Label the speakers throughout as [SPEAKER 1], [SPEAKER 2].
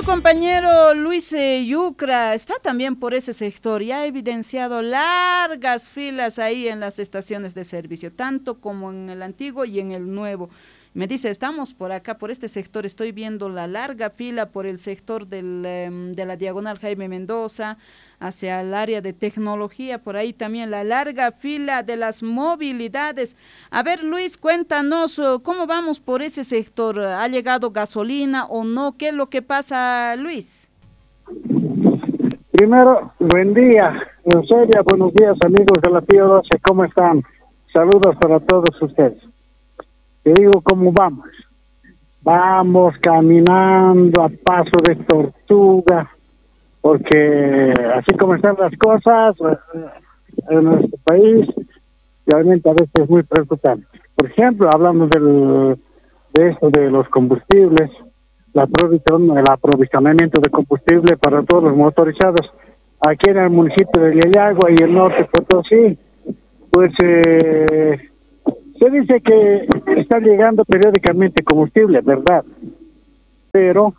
[SPEAKER 1] Nuestro compañero Luis Yucra está también por ese sector y ha evidenciado largas filas ahí en las estaciones de servicio, tanto como en el antiguo y en el nuevo. Me dice, estamos por acá, por este sector, estoy viendo la larga fila por el sector de la Diagonal Jaime Mendoza, hacia el área de tecnología, por ahí también la larga fila de las movilidades. A ver, Luis, cuéntanos, ¿cómo vamos por ese sector? ¿Ha llegado gasolina o no? ¿Qué es lo que pasa, Luis?
[SPEAKER 2] Primero, buen día, Eusebia, buenos días, amigos de la Pío 12, ¿cómo están? Saludos para todos ustedes. Te digo cómo vamos. Vamos caminando a paso de tortuga, porque así como están las cosas en nuestro país, realmente a veces es muy preocupante. Por ejemplo, hablando de esto de los combustibles, el aprovisionamiento de combustible para todos los motorizados, aquí en el municipio de Yayagua y el norte de Potosí, pues se dice que está llegando periódicamente combustible, ¿verdad? Pero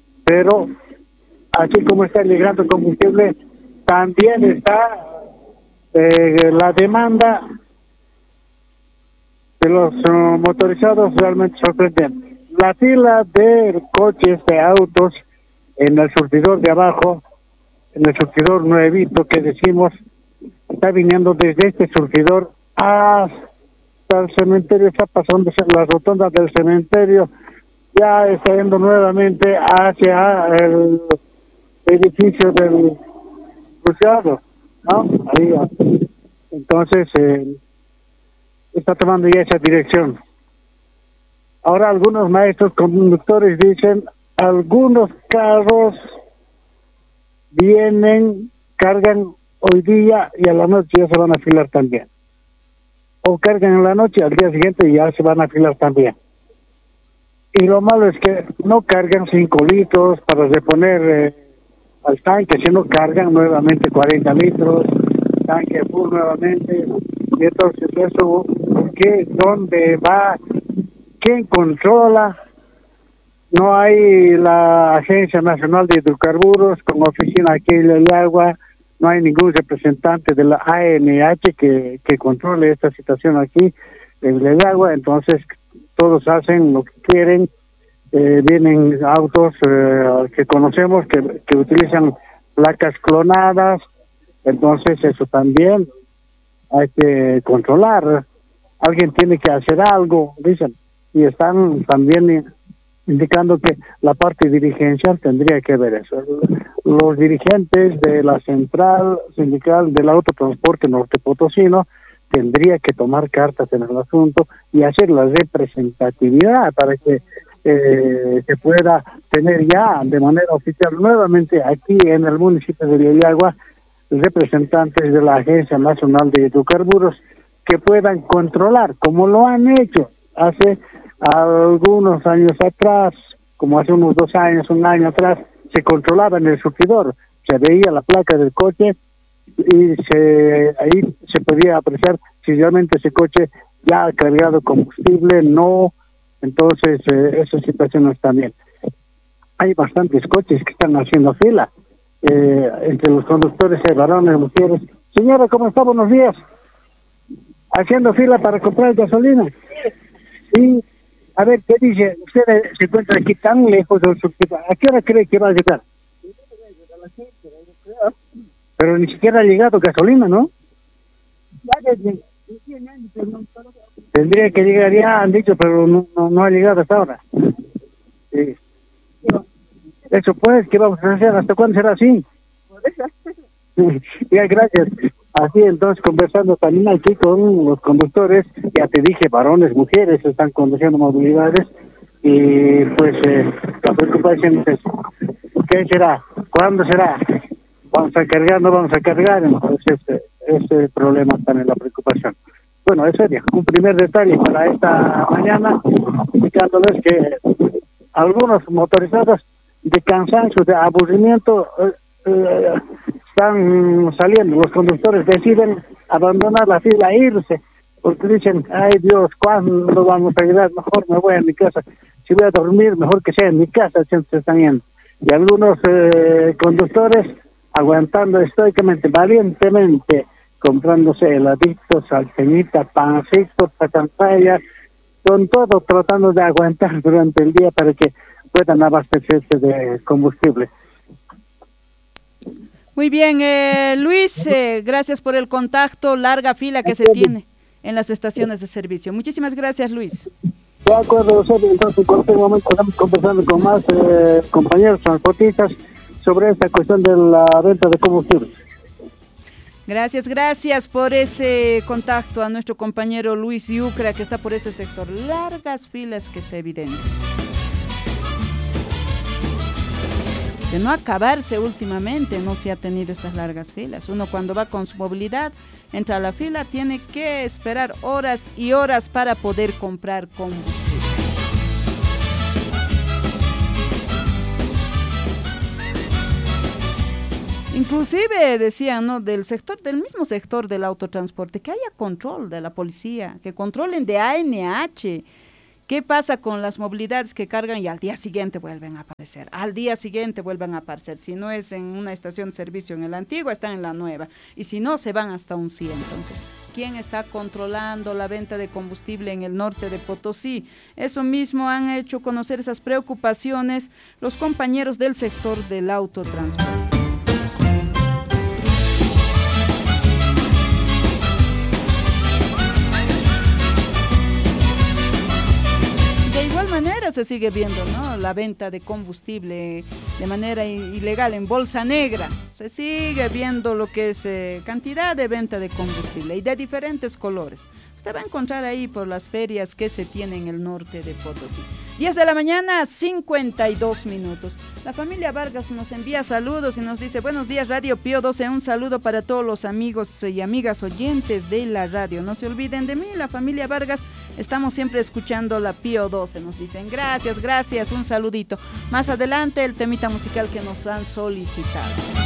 [SPEAKER 2] así como está llegando combustible, también está la demanda de los motorizados realmente sorprendente. La fila de coches, de autos, en el surtidor de abajo, en el surtidor nuevito que decimos, está viniendo desde este surtidor hasta el cementerio, está pasando la rotonda del cementerio, ya está yendo nuevamente hacia el edificio del juzgado, ¿no? Ahí, entonces, está tomando ya esa dirección. Ahora algunos maestros conductores dicen, algunos carros vienen, cargan hoy día y a la noche ya se van a afilar también. O cargan en la noche, al día siguiente ya se van a afilar también. Y lo malo es que no cargan 5 litros para reponer al tanque, sino cargan nuevamente 40 litros, tanque full nuevamente. Y entonces eso, ¿dónde va? ¿Quién controla? No hay la Agencia Nacional de Hidrocarburos con oficina aquí en el agua, no hay ningún representante de la ANH que controle esta situación aquí en el agua, entonces todos hacen lo que quieren. Vienen autos que conocemos que utilizan placas clonadas, entonces eso también hay que controlar. Alguien tiene que hacer algo, dicen, y están también indicando que la parte dirigencial tendría que ver eso. Los dirigentes de la central sindical del autotransporte norte potosino tendría que tomar cartas en el asunto y hacer la representatividad para que se pueda tener ya de manera oficial nuevamente aquí en el municipio de Yayagua representantes de la Agencia Nacional de Hidrocarburos que puedan controlar, como lo han hecho hace algunos años atrás, como hace unos 2 años, 1 año atrás, se controlaba en el surtidor, se veía la placa del coche y ahí se podía apreciar si realmente ese coche ya ha cargado combustible, no. Entonces, esas situaciones también. Hay bastantes coches que están haciendo fila. Entre los conductores hay varones, mujeres. Señora, ¿cómo está? Buenos días. Haciendo fila para comprar gasolina. Sí. A ver, ¿qué dice? Usted se encuentra aquí tan lejos del surtidor. ¿A qué hora cree que va a llegar? Pero ni siquiera ha llegado gasolina, ¿no? Tendría que llegar ya, han dicho, pero no ha llegado hasta ahora. Sí. Eso pues, ¿qué vamos a hacer? ¿Hasta cuándo será así? Ya, gracias. Así entonces, conversando también aquí con los conductores, ya te dije, varones, mujeres, están conduciendo movilidades, y pues la preocupación es, ¿qué será? ¿Cuándo será? ¿Vamos a cargar? ¿No vamos a cargar? Entonces, ese problema está en la preocupación. Bueno, eso sería un primer detalle para esta mañana, indicándoles que algunos motorizados de cansancio, de aburrimiento, están saliendo. Los conductores deciden abandonar la fila e irse, porque dicen, ay Dios, ¿cuándo vamos a llegar? Mejor me voy a mi casa. Si voy a dormir, mejor que sea en mi casa, se están yendo. y algunos conductores aguantando estoicamente, valientemente, comprándose heladitos, salteñita, pancitos, pantalla, con todo tratando de aguantar durante el día para que puedan abastecerse de combustible.
[SPEAKER 1] Muy bien, Luis, gracias por el contacto, larga fila que se tiene en las estaciones de servicio. Muchísimas gracias, Luis.
[SPEAKER 2] De acuerdo, entonces en cualquier momento estamos conversando con más compañeros transportistas sobre esta cuestión de la venta de combustible.
[SPEAKER 1] Gracias por ese contacto a nuestro compañero Luis Yucra, que está por ese sector. Largas filas que se evidencian. De no acabarse últimamente, no se ha tenido estas largas filas. Uno cuando va con su movilidad, entra a la fila, tiene que esperar horas y horas para poder comprar combustible. Inclusive decían, ¿no?, del mismo sector del autotransporte, que haya control de la policía, que controlen de ANH. ¿Qué pasa con las movilidades que cargan y al día siguiente vuelven a aparecer? Si no es en una estación de servicio en el antiguo, están en la nueva. Y si no, se van hasta un 100. Entonces, ¿quién está controlando la venta de combustible en el norte de Potosí? Eso mismo han hecho conocer esas preocupaciones los compañeros del sector del autotransporte. Manera se sigue viendo, ¿no?, la venta de combustible de manera ilegal en bolsa negra. Se sigue viendo lo que es cantidad de venta de combustible y de diferentes colores. Usted va a encontrar ahí por las ferias que se tienen en el norte de Potosí. 10 de la mañana, 52 minutos. La familia Vargas nos envía saludos y nos dice: buenos días, Radio Pío 12, un saludo para todos los amigos y amigas oyentes de la radio. No se olviden de mí, la familia Vargas, estamos siempre escuchando la Pío 12, nos dicen. Gracias, un saludito. Más adelante el temita musical que nos han solicitado.